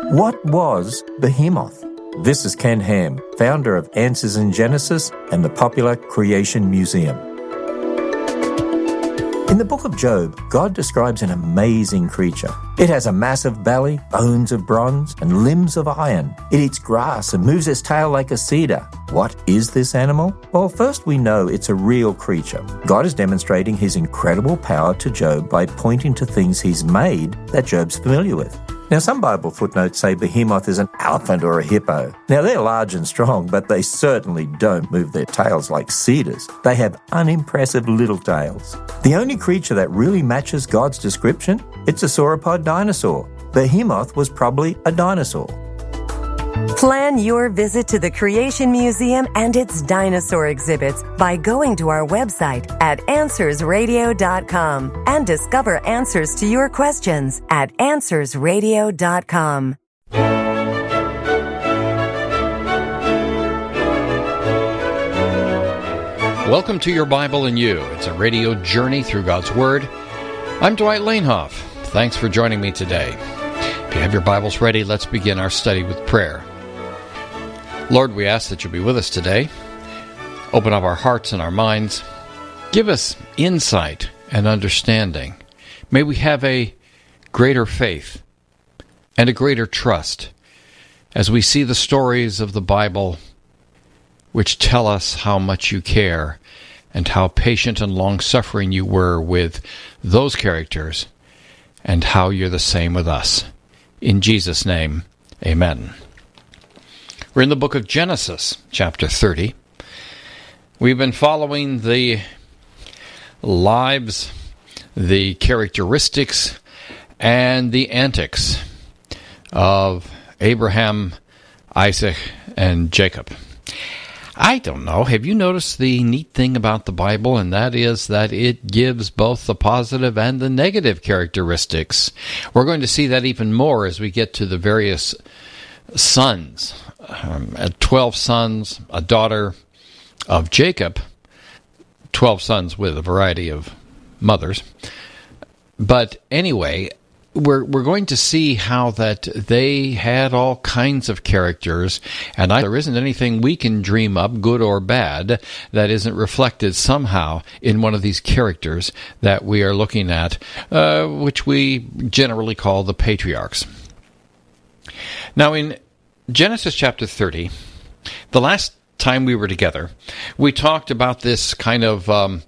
What was Behemoth? This is Ken Ham, founder of Answers in Genesis and the popular Creation Museum. In the book of Job, God describes an amazing creature. It has a massive belly, bones of bronze, and limbs of iron. It eats grass and moves its tail like a cedar. What is this animal? Well, first we know it's a real creature. God is demonstrating his incredible power to Job by pointing to things he's made that Job's familiar with. Now, some Bible footnotes say Behemoth is an elephant or a hippo. Now, they're large and strong, but they certainly don't move their tails like cedars. They have unimpressive little tails. The only creature that really matches God's description, it's a sauropod dinosaur. Behemoth was probably a dinosaur. Plan your visit to the Creation Museum and its dinosaur exhibits by going to our website at AnswersRadio.com and discover answers to your questions at AnswersRadio.com. Welcome to Your Bible and You. It's a radio journey through God's Word. I'm Dwight Lanehoff. Thanks for joining me today. If you have your Bibles ready, let's begin our study with prayer. Lord, we ask that you'll be with us today. Open up our hearts and our minds. Give us insight and understanding. May we have a greater faith and a greater trust as we see the stories of the Bible which tell us how much you care and how patient and long-suffering you were with those characters and how you're the same with us. In Jesus' name, amen. We're in the book of Genesis, chapter 30. We've been following the lives, the characteristics, and the antics of Abraham, Isaac, and Jacob. I don't know. Have you noticed the neat thing about the Bible? And that is that it gives both the positive and the negative characteristics. We're going to see that even more as we get to the various sons. 12 sons, a daughter of Jacob, 12 sons with a variety of mothers. But anyway, we're going to see how that they had all kinds of characters, and there isn't anything we can dream up, good or bad, that isn't reflected somehow in one of these characters that we are looking at, which we generally call the patriarchs. Now, in Genesis chapter 30, the last time we were together, we talked about this kind of,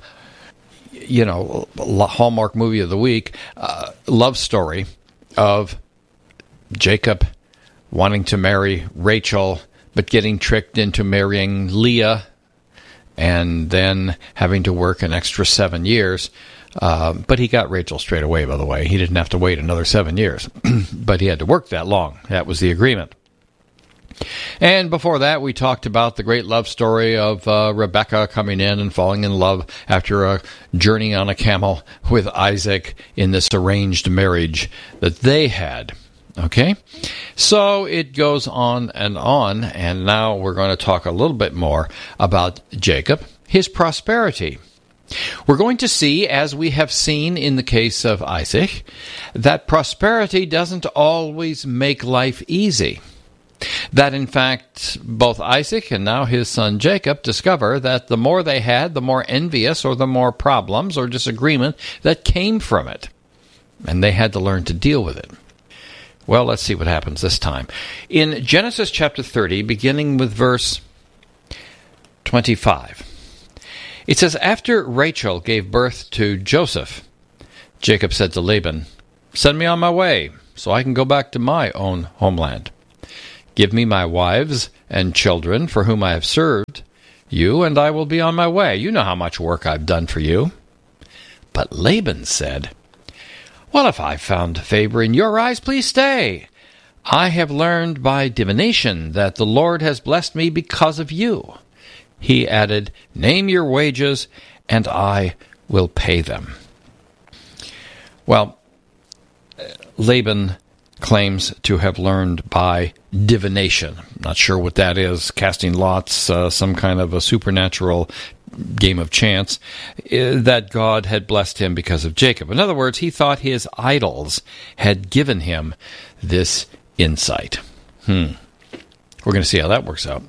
Hallmark movie of the week, love story of Jacob wanting to marry Rachel, but getting tricked into marrying Leah, and then having to work an extra 7 years. But he got Rachel straight away, by the way. He didn't have to wait another 7 years, but he had to work that long. That was the agreement. And before that, we talked about the great love story of Rebekah coming in and falling in love after a journey on a camel with Isaac in this arranged marriage that they had. Okay? So it goes on, and now we're going to talk a little bit more about Jacob, his prosperity. We're going to see, as we have seen in the case of Isaac, that prosperity doesn't always make life easy. That, in fact, both Isaac and now his son Jacob discover that the more they had, the more envious or the more problems or disagreement that came from it. And they had to learn to deal with it. Well, let's see what happens this time. In Genesis chapter 30, beginning with verse 25, it says, "After Rachel gave birth to Joseph, Jacob said to Laban, 'Send me on my way, so I can go back to my own homeland. Give me my wives and children for whom I have served you, and I will be on my way. You know how much work I've done for you.' But Laban said, 'Well, if I've found favor in your eyes, please stay. I have learned by divination that the Lord has blessed me because of you.' He added, 'Name your wages, and I will pay them.'" Well, Laban claims to have learned by divination. Not sure what that is, casting lots, some kind of a supernatural game of chance, that God had blessed him because of Jacob. In other words, he thought his idols had given him this insight. We're going to see how that works out.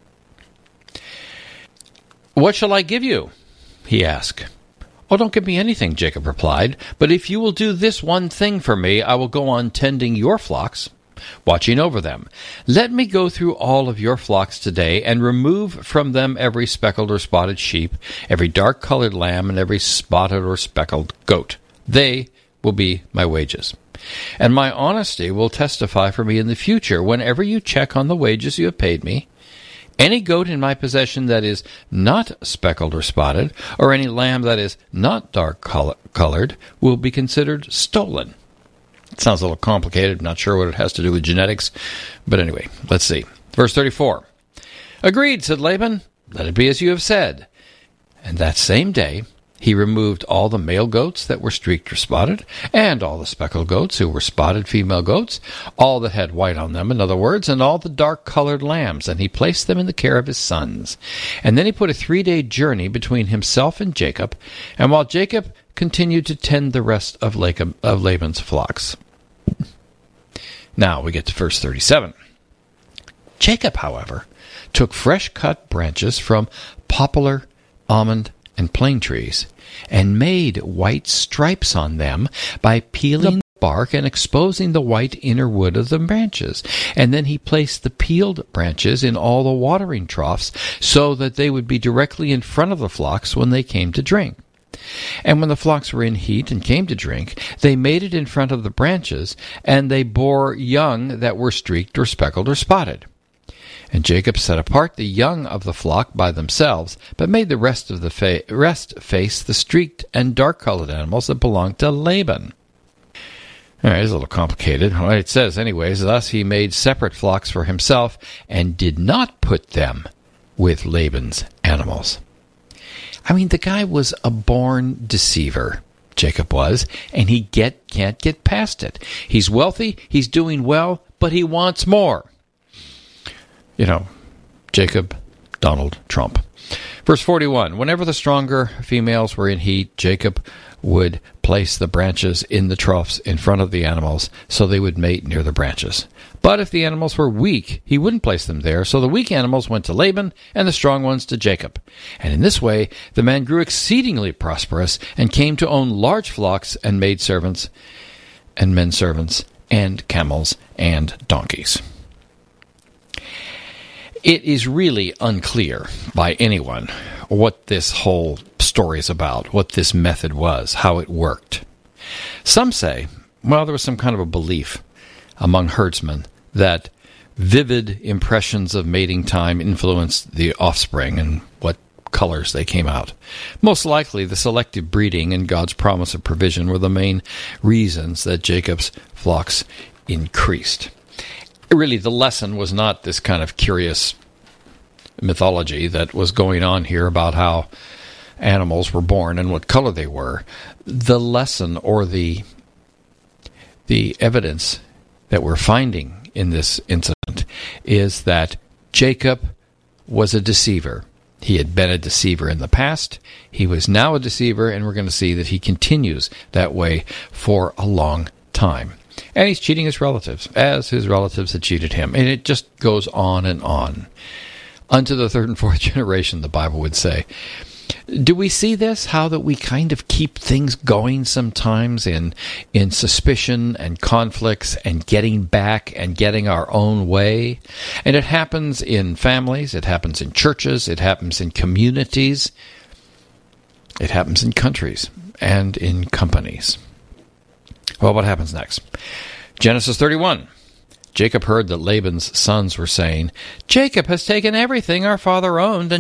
"What shall I give you?" he asked. "Oh, don't give me anything," Jacob replied. "But if you will do this one thing for me, I will go on tending your flocks, watching over them. Let me go through all of your flocks today and remove from them every speckled or spotted sheep, every dark-colored lamb, and every spotted or speckled goat. They will be my wages. And my honesty will testify for me in the future whenever you check on the wages you have paid me. Any goat in my possession that is not speckled or spotted, or any lamb that is not dark-colored, will be considered stolen." It sounds a little complicated. I'm not sure what it has to do with genetics. But anyway, let's see. Verse 34. "Agreed," said Laban. "Let it be as you have said." And that same day he removed all the male goats that were streaked or spotted, and all the speckled goats who were spotted female goats, all that had white on them, in other words, and all the dark-colored lambs, and he placed them in the care of his sons. And then he put a 3-day journey between himself and Jacob, and while Jacob continued to tend the rest of Laban's flocks. Now we get to verse 37. Jacob, however, took fresh-cut branches from poplar, almond, and plane trees, and made white stripes on them by peeling the bark and exposing the white inner wood of the branches. And then he placed the peeled branches in all the watering troughs, so that they would be directly in front of the flocks when they came to drink. And when the flocks were in heat and came to drink, they made it in front of the branches, and they bore young that were streaked or speckled or spotted. And Jacob set apart the young of the flock by themselves, but made the rest of the rest face the streaked and dark-colored animals that belonged to Laban. All right, it's a little complicated. Well, it says, anyways, thus he made separate flocks for himself and did not put them with Laban's animals. I mean, the guy was a born deceiver, Jacob was, and he can't get past it. He's wealthy, he's doing well, but he wants more. You know, Jacob, Donald Trump. Verse 41, whenever the stronger females were in heat, Jacob would place the branches in the troughs in front of the animals so they would mate near the branches. But if the animals were weak, he wouldn't place them there, so the weak animals went to Laban and the strong ones to Jacob. And in this way, the man grew exceedingly prosperous and came to own large flocks and maidservants and men servants and camels and donkeys. It is really unclear by anyone what this whole story is about, what this method was, how it worked. Some say, well, there was some kind of a belief among herdsmen that vivid impressions of mating time influenced the offspring and what colors they came out. Most likely, the selective breeding and God's promise of provision were the main reasons that Jacob's flocks increased. Really, the lesson was not this kind of curious mythology that was going on here about how animals were born and what color they were. The lesson or the evidence that we're finding in this incident is that Jacob was a deceiver. He had been a deceiver in the past. He was now a deceiver, and we're going to see that he continues that way for a long time. And he's cheating his relatives, as his relatives had cheated him. And it just goes on and on. Unto the third and fourth generation, the Bible would say. Do we see this? How that we kind of keep things going sometimes in suspicion and conflicts and getting back and getting our own way? And it happens in families, it happens in churches, it happens in communities, it happens in countries and in companies. Well, what happens next? Genesis 31. Jacob heard that Laban's sons were saying, Jacob has taken everything our father owned, and